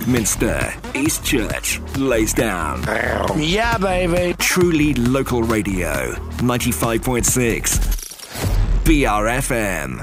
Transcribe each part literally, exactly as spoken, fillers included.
Minster, East Church, Laysdown. Yeah, baby. Truly local radio. ninety-five point six. B R F M.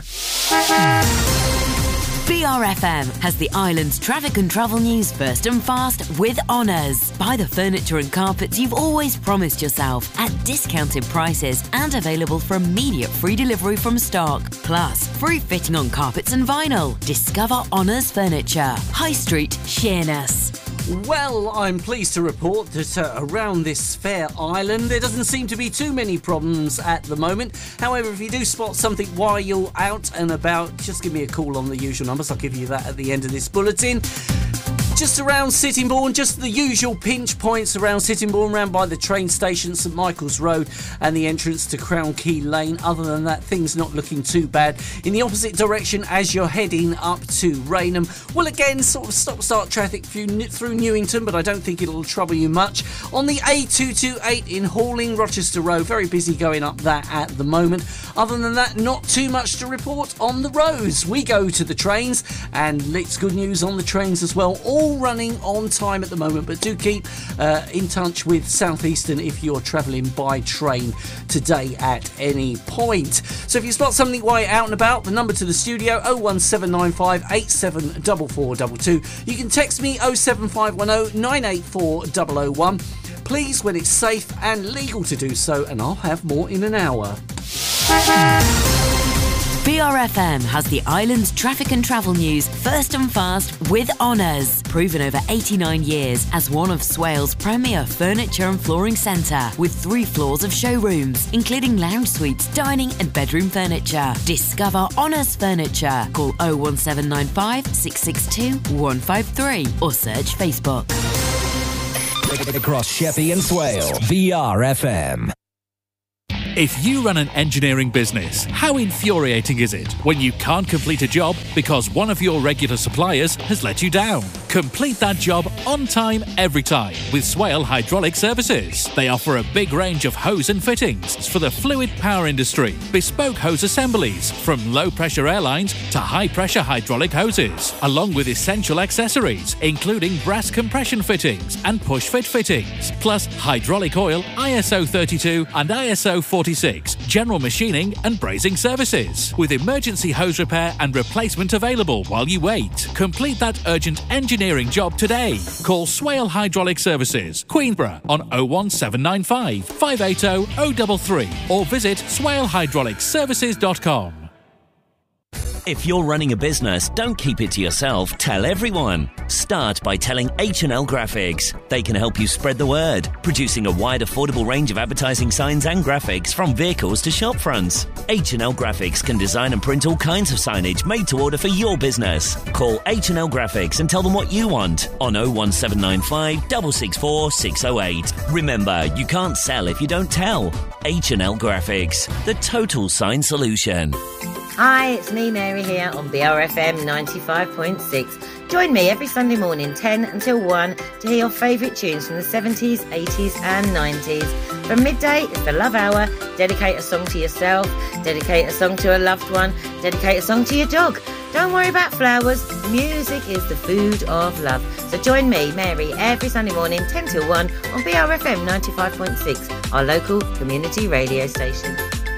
B R F M has the island's traffic and travel news first and fast with Honours. Buy the furniture and carpets you've always promised yourself at discounted prices and available for immediate free delivery from stock. Plus, free fitting on carpets and vinyl. Discover Honours Furniture. High Street, Sheerness. Well, I'm pleased to report that uh, around this fair island there doesn't seem to be too many problems at the moment. However, if you do spot something while you're out and about, just give me a call on the usual numbers. I'll give you that at the end of this bulletin. Just around Sittingbourne, just the usual pinch points around Sittingbourne, around by the train station, St Michael's Road and the entrance to Crown Key Lane. Other than that, things not looking too bad. In the opposite direction as you're heading up to Rainham, well, again, sort of stop-start traffic through Newington, but I don't think it'll trouble you much. On the A two twenty-eight in Halling, Rochester Road, very busy going up that at the moment. Other than that, not too much to report on the roads. We go to the trains, and it's good news on the trains as well. All running on time at the moment, but do keep uh, in touch with Southeastern if you're travelling by train today at any point. So if you spot something while you're out and about, the number to the studio oh one seven nine five eight seven four four two two. You can text me oh seven five one oh nine eight four oh oh one. Please, when it's safe and legal to do so, and I'll have more in an hour. B R F M has the island's traffic and travel news first and fast with Honours. Proven over eighty-nine years as one of Swale's premier furniture and flooring centre, with three floors of showrooms, including lounge suites, dining and bedroom furniture. Discover Honours Furniture. Call oh one seven nine five six six two one five three or search Facebook. Across Sheppey and Swale, B R F M. If you run an engineering business, how infuriating is it when you can't complete a job because one of your regular suppliers has let you down? Complete that job on time, every time with Swale Hydraulic Services. They offer a big range of hose and fittings for the fluid power industry, bespoke hose assemblies from low-pressure airlines to high-pressure hydraulic hoses, along with essential accessories, including brass compression fittings and push-fit fittings, plus hydraulic oil, I S O thirty-two and I S O forty-six, general machining and brazing services, with emergency hose repair and replacement available while you wait. Complete that urgent engineering job today. Call Swale Hydraulic Services, Queenborough on oh one seven nine five five eight oh oh three three or visit swale hydraulic services dot com. If you're running a business, don't keep it to yourself. Tell everyone. Start by telling H and L Graphics. They can help you spread the word, producing a wide, affordable range of advertising signs and graphics from vehicles to shop fronts. H and L Graphics can design and print all kinds of signage made to order for your business. Call H and L Graphics and tell them what you want on oh one seven nine five six six four six oh eight. Remember, you can't sell if you don't tell. H and L Graphics, the total sign solution. Hi, it's me, Mary, here on B R F M ninety-five point six. Join me every Sunday morning, ten until one, to hear your favourite tunes from the seventies, eighties and nineties. From midday, it's the Love Hour. Dedicate a song to yourself, dedicate a song to a loved one, dedicate a song to your dog. Don't worry about flowers, music is the food of love. So join me, Mary, every Sunday morning, ten till one, on B R F M ninety-five point six, our local community radio station.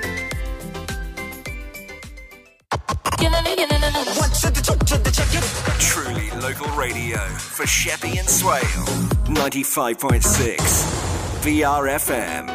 Truly local radio for Sheppey and Swale. ninety-five point six B R F M.